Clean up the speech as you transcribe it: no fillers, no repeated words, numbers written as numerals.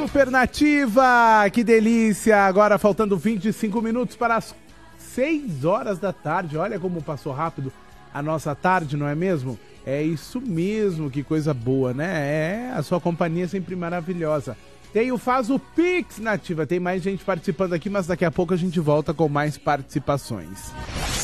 Supernativa, que delícia! Agora faltando 25 minutos para as 6 horas da tarde. Olha como passou rápido a nossa tarde, não é mesmo? É isso mesmo, que coisa boa, né? A sua companhia é sempre maravilhosa. Faz o Pix, Nativa. Tem mais gente participando aqui, mas daqui a pouco a gente volta com mais participações.